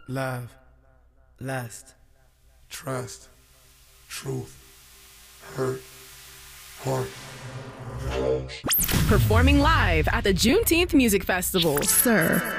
love, lust, trust, truth, hurt, heart. Performing live at the Juneteenth Music Festival, Sir.